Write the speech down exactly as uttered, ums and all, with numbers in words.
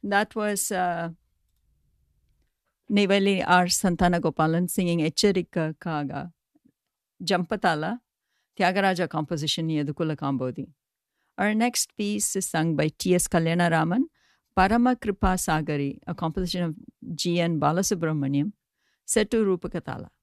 That was uh, Nevalli R. Santana Gopalan singing Echarika Kaga, Jampatala, Tyagaraja composition Yadukula Kambodi. Our next piece is sung by T S Kalyana Raman, Parama Kripa Sagari, a composition of G N Balasubramaniam, set to Rupakatala.